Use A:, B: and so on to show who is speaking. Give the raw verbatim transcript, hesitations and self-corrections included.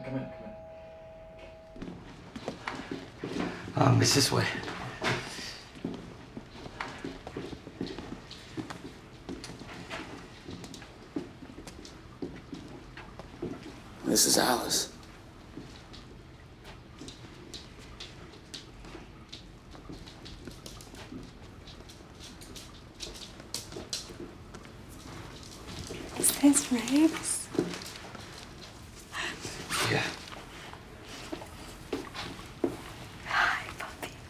A: Come in, come in.
B: Um, it's this way.
C: This is Alice.
D: Is this Riggs?